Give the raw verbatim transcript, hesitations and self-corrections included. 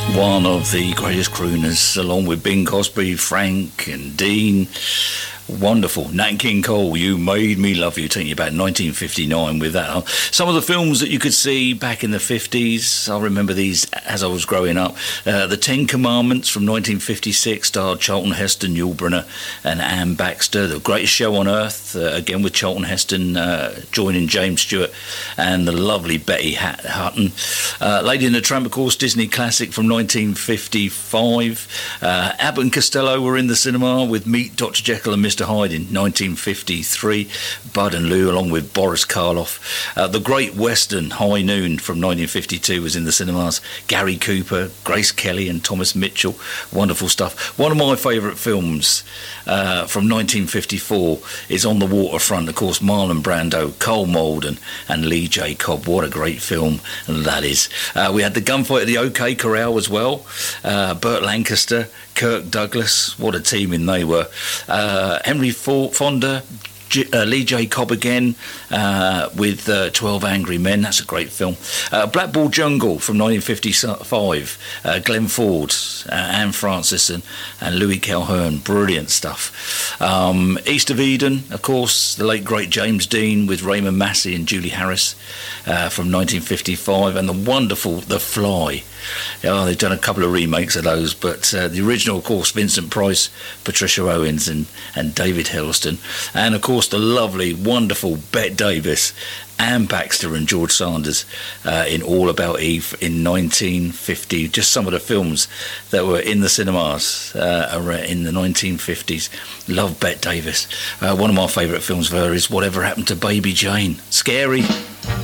One of the greatest crooners, along with Bing Crosby, Frank and Dean. Wonderful. Nat King Cole, You Made Me Love You, taking you back nineteen fifty-nine with that. Some of the films that you could see back in the fifties, I remember these as I was growing up. Uh, the Ten Commandments from nineteen fifty-six starred Charlton Heston, Yul Brynner and Anne Baxter. The Greatest Show on Earth, uh, again with Charlton Heston uh, joining James Stewart and the lovely Betty Hat- Hutton. Uh, Lady and the Tramp, of course, Disney classic from nineteen fifty-five. Uh, Abbott and Costello were in the cinema with Meet Doctor Jekyll and Mister Hyde in nineteen fifty-three. Bud and Lou along with Boris Karloff. Uh, the Great Western, High Noon from nineteen fifty-two was in the cinemas. Gary Cooper, Grace Kelly and Thomas Mitchell. Wonderful stuff. One of my favourite films uh, from nineteen fifty-four is On the Waterfront. Of course, Marlon Brando, Cole Malden and Lee J. Cobb. What a great film that is. Uh, we had the gunfight at the OK Corral as well. Uh, Burt Lancaster, Kirk Douglas, what a team in they were. Uh, Henry Fonda, G- uh, Lee J. Cobb again uh, with uh, twelve Angry Men. That's a great film. Uh, Blackball Jungle from nineteen fifty-five. Uh, Glenn Ford, uh, Anne Francis and, and Louis Calhern. Brilliant stuff. Um, East of Eden, of course, the late great James Dean with Raymond Massey and Julie Harris uh, from nineteen fifty-five. And the wonderful The Fly. Oh, they've done a couple of remakes of those, but uh, the original, of course, Vincent Price, Patricia Owens and, and David Hiddleston. And, of course, the lovely, wonderful Bette Davis, Anne Baxter and George Sanders uh, in All About Eve in nineteen fifty. Just some of the films that were in the cinemas uh, in the nineteen fifties. Love Bette Davis. Uh, one of my favourite films of her is Whatever Happened to Baby Jane. Scary.